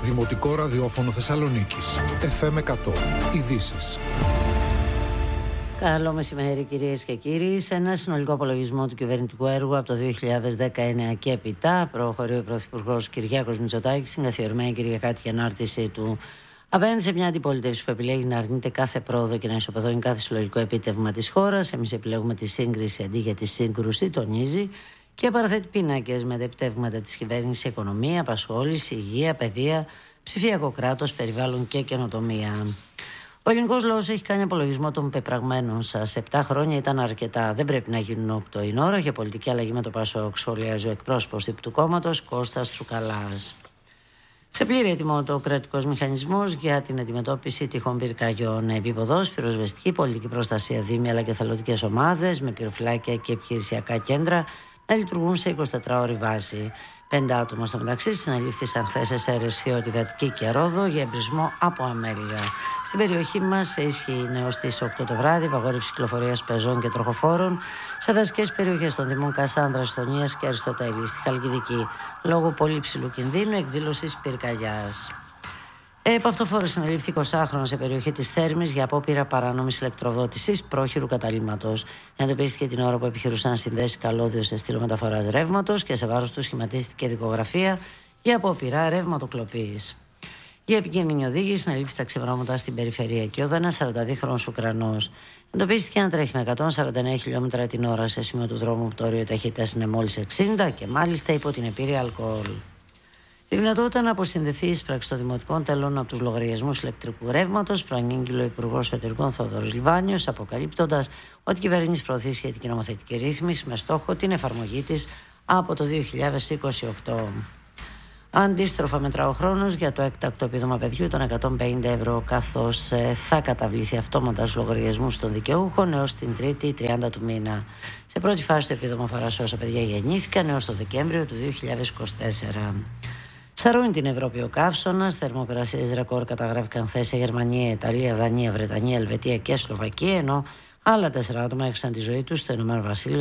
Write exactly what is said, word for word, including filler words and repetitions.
Δημοτικό ραδιόφωνο Θεσσαλονίκης. εφ εμ εκατό. Ειδήσεις. Καλό μεσημέρι, κυρίες και κύριοι. Σε ένα συνολικό απολογισμό του κυβερνητικού έργου από το δύο χιλιάδες δεκαεννέα και έπειτα, προχωρεί ο Πρωθυπουργός Κυριάκος Μητσοτάκης στην καθιερωμένη Κυριακάτικη ανάρτησή του. Απέναντι σε μια αντιπολίτευση που επιλέγει να αρνείται κάθε πρόοδο και να ισοπεδώνει κάθε συλλογικό επίτευγμα της χώρας, εμείς επιλέγουμε τη σύγκριση αντί για τη σύγκρουση, τονίζει, και παραθέτει πίνακες με τα επιτεύγματα της κυβέρνησης: οικονομία, απασχόληση, υγεία, παιδεία, ψηφιακό κράτος, περιβάλλον και καινοτομία. Ο ελληνικός λαός έχει κάνει απολογισμό των πεπραγμένων σας. Επτά χρόνια ήταν αρκετά. Δεν πρέπει να γίνουν οκτώ. Είναι ώρα για πολιτική αλλαγή με το ΠΑΣΟΚ, σχολιάζει ο εκπρόσωπος τύπου του κόμματος, Κώστας Τσουκαλάς. Σε πλήρη ετοιμότητα ο κρατικός μηχανισμός για την αντιμετώπιση τυχών πυρκαγιών. Επίποδος, πυροσβεστική, πολιτική προστασία, δήμοι αλλά και εθελοντικές ομάδες με πυροφυλάκια και επιχειρησιακά κέντρα να λειτουργούν σε εικοσιτετράωρη βάση. Πέντε άτομα στο μεταξύ συνελήφθησαν χθες σε Ερεσθή, Δατική και Ρόδο για εμπρισμό από αμέλεια. Στην περιοχή μας ισχύει έως τις οκτώ το βράδυ απαγόρευση κυκλοφορίας πεζών και τροχοφόρων σε δασικές περιοχές των Δήμων Κασάνδρας, Θωνίας και Αριστοτέλη. Στη Χαλκιδική, λόγω πολύ ψηλού κινδύνου εκδήλωσης πυρκαγιάς. Επαυτοφόρος συνελήφθη εικοσάχρονος σε περιοχή της Θέρμης για απόπειρα παράνομης ηλεκτροδότησης πρόχειρου καταλύματος. Εντοπίστηκε την ώρα που επιχειρούσαν να συνδέσει καλώδιο σε στήλο μεταφοράς ρεύματος και σε βάρος του σχηματίστηκε δικογραφία για απόπειρα ρεύματοκλοπής. Για επικίνδυνη οδήγηση συνελήφθη τα ξημερώματα στην περιφερειακή οδό ένας σαρανταδύχρονος Ουκρανός. Εντοπίστηκε να τρέχει με εκατόν σαράντα εννέα χιλιόμετρα την ώρα σε σημείο του δρόμου που το όριο ταχύτητας είναι μόλις εξήντα και μάλιστα υπό την επίρρεια αλκοόλ. Τη δυνατότητα να αποσυνδεθεί η εισπράξη των δημοτικών τελών από τους λογαριασμούς ηλεκτρικού ρεύματος προανήγγειλε ο Υπουργός Εσωτερικών Θόδωρος Λιβάνιος, αποκαλύπτοντας ότι η κυβέρνηση προωθεί σχετική νομοθετική ρύθμιση με στόχο την εφαρμογή της από το δύο χιλιάδες είκοσι οκτώ. Αντίστροφα, μετρά ο χρόνος για το έκτακτο επίδομα παιδιού των εκατόν πενήντα ευρώ, καθώς θα καταβληθεί αυτόματα στους λογαριασμούς των δικαιούχων έως την Τρίτη τριάντα του μήνα. Σε πρώτη φάση το επίδομα αφορά σε όσα παιδιά γεννήθηκαν έως το Δεκέμβριο του δύο χιλιάδες είκοσι τέσσερα. Σαρώνει την Ευρώπη ο καύσωνας. Θερμοκρασίες ρεκόρ καταγράφηκαν χθες σε Γερμανία, Ιταλία, Δανία, Βρετανία, Ελβετία και Σλοβακία, ενώ άλλα τέσσερα άτομα έχασαν τη ζωή τους στο Ηνωμένο Βασίλειο,